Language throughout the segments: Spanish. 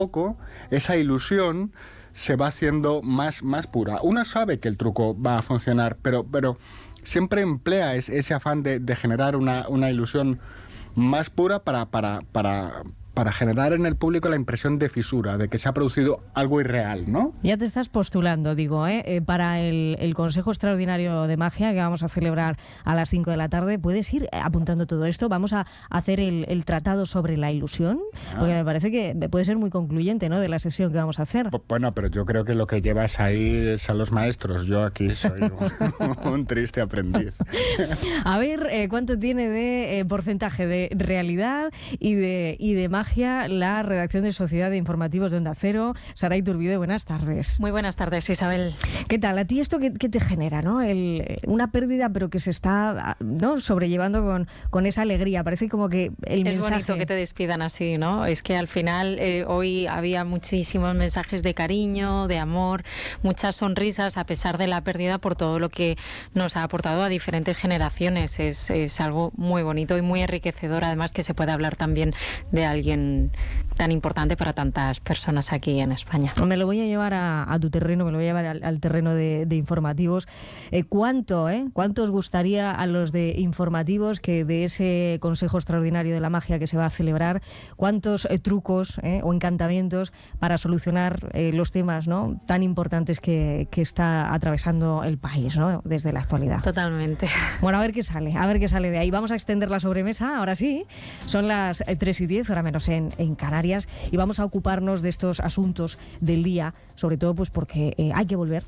poco esa ilusión se va haciendo más pura. Uno sabe que el truco va a funcionar, pero siempre emplea ese afán de generar una ilusión más pura para generar en el público la impresión de fisura, de que se ha producido algo irreal, ¿no? Ya te estás postulando, digo, para el Consejo Extraordinario de Magia que vamos a celebrar a las 5 de la tarde. ¿Puedes ir apuntando todo esto? Vamos a hacer el tratado sobre la ilusión, porque me parece que puede ser muy concluyente, ¿no?, de la sesión que vamos a hacer. Bueno, pero yo creo que lo que llevas ahí es a los maestros. Yo aquí soy un triste aprendiz. A ver, ¿cuánto tiene de porcentaje de realidad y de magia la redacción de Sociedad de Informativos de Onda Cero? Sara Iturbide, buenas tardes. Muy buenas tardes, Isabel. ¿Qué tal? ¿A ti esto qué te genera, no? Una pérdida, pero que se está, ¿no?, sobrellevando con esa alegría. Parece como que el mensaje... Es bonito que te despidan así, ¿no? Es que al final hoy había muchísimos mensajes de cariño, de amor, muchas sonrisas a pesar de la pérdida por todo lo que nos ha aportado a diferentes generaciones. Es algo muy bonito y muy enriquecedor, además que se puede hablar también de alguien tan importante para tantas personas aquí en España. Me lo voy a llevar a tu terreno, me lo voy a llevar al terreno de informativos. ¿Cuánto os gustaría a los de informativos que de ese Consejo Extraordinario de la Magia que se va a celebrar, cuántos trucos o encantamientos para solucionar los temas, ¿no?, tan importantes que está atravesando el país, ¿no?, desde la actualidad? Totalmente. Bueno, a ver qué sale de ahí. Vamos a extender la sobremesa, ahora sí. Son las 3:10, hora menos en Canarias, y vamos a ocuparnos de estos asuntos del día, sobre todo pues porque hay que volver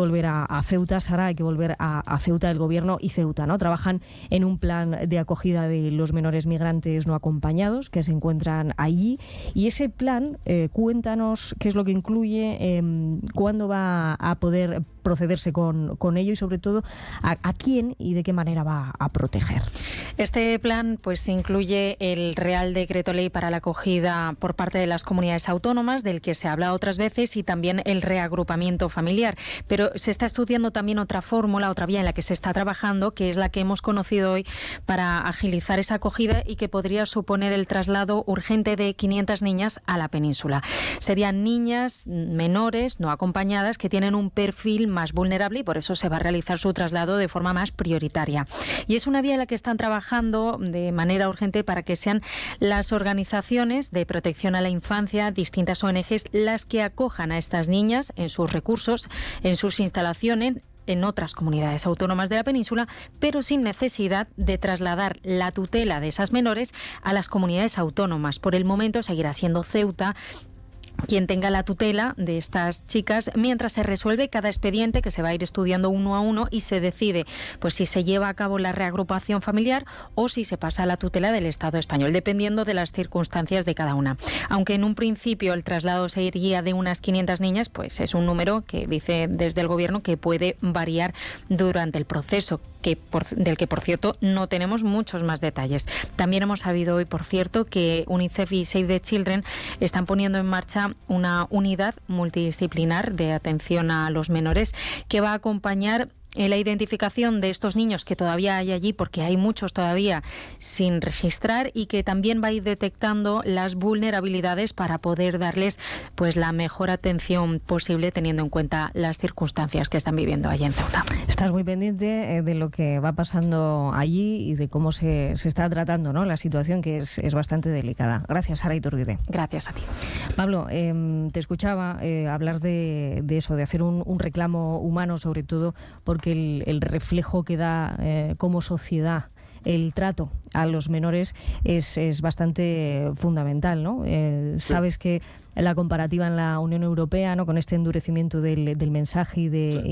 a Ceuta, Sara, hay que volver a Ceuta. El Gobierno y Ceuta, ¿no?, trabajan en un plan de acogida de los menores migrantes no acompañados que se encuentran allí, y ese plan, cuéntanos qué es lo que incluye, cuándo va a poder procederse con ello y sobre todo a quién y de qué manera va a proteger. Este plan pues incluye el Real Decreto Ley para la acogida por parte de las comunidades autónomas, del que se ha hablado otras veces, y también el reagrupamiento familiar. Pero se está estudiando también otra fórmula, otra vía en la que se está trabajando, que es la que hemos conocido hoy, para agilizar esa acogida y que podría suponer el traslado urgente de 500 niñas a la península. Serían niñas menores no acompañadas que tienen un perfil más vulnerable y por eso se va a realizar su traslado de forma más prioritaria. Y es una vía en la que están trabajando de manera urgente para que sean las organizaciones de protección a la infancia, distintas ONGs, las que acojan a estas niñas en sus recursos, en sus instalaciones, en otras comunidades autónomas de la península, pero sin necesidad de trasladar la tutela de esas menores a las comunidades autónomas. Por el momento seguirá siendo Ceuta quien tenga la tutela de estas chicas, mientras se resuelve cada expediente, que se va a ir estudiando uno a uno, y se decide pues si se lleva a cabo la reagrupación familiar o si se pasa a la tutela del Estado español, dependiendo de las circunstancias de cada una. Aunque en un principio el traslado se iría de unas 500 niñas, pues es un número que dice desde el Gobierno que puede variar durante el proceso, del que, por cierto, no tenemos muchos más detalles. También hemos sabido hoy, por cierto, que UNICEF y Save the Children están poniendo en marcha una unidad multidisciplinar de atención a los menores que va a acompañar en la identificación de estos niños que todavía hay allí, porque hay muchos todavía sin registrar, y que también va a ir detectando las vulnerabilidades para poder darles pues la mejor atención posible, teniendo en cuenta las circunstancias que están viviendo allí en Ceuta. Estás muy pendiente de lo que va pasando allí y de cómo se está tratando, ¿no?, la situación, que es bastante delicada. Gracias, Sara Iturbide. Gracias a ti. Pablo, te escuchaba hablar de eso, de hacer un reclamo humano, sobre todo porque el reflejo que da como sociedad el trato a los menores es bastante fundamental, ¿no? Sí. Sabes que la comparativa en la Unión Europea, ¿no?, con este endurecimiento del mensaje y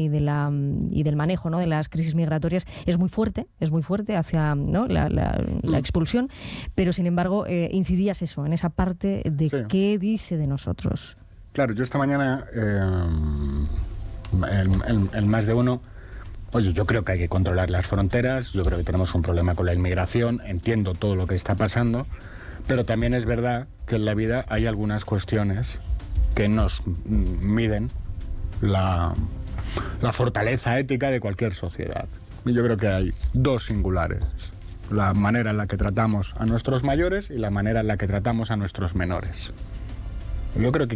del manejo, ¿no?, de las crisis migratorias es muy fuerte hacia, ¿no?, la expulsión, pero sin embargo incidías eso, en esa parte de sí. ¿Qué dice de nosotros? Claro, yo esta mañana el más de uno. Oye, yo creo que hay que controlar las fronteras, yo creo que tenemos un problema con la inmigración, entiendo todo lo que está pasando, pero también es verdad que en la vida hay algunas cuestiones que nos miden la fortaleza ética de cualquier sociedad. Y yo creo que hay dos singulares: la manera en la que tratamos a nuestros mayores y la manera en la que tratamos a nuestros menores. Yo creo que